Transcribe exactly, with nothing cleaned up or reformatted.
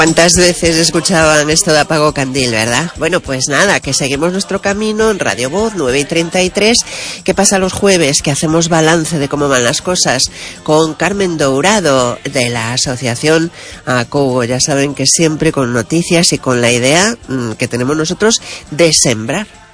¿Cuántas veces escuchaban esto de Apago Candil, verdad? Bueno, pues nada, que seguimos nuestro camino en Radio Voz nueve y treinta y tres. ¿Qué pasa los jueves? Que hacemos balance de cómo van las cosas con Carmen Dourado de la asociación ACOGO. Ya saben que siempre con noticias y con la idea mmm, que tenemos nosotros de sembrar.